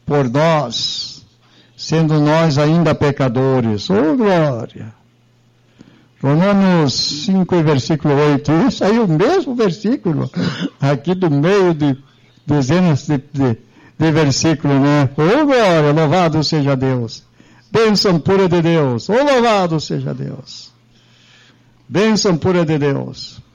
por nós, sendo nós ainda pecadores. Oh, glória! Romanos 5 e versículo 8. Isso aí é o mesmo versículo, aqui do meio de dezenas de versículos, né? Oh, glória! Louvado seja Deus! Bênção pura de Deus! Oh, louvado seja Deus! Bênção pura de Deus!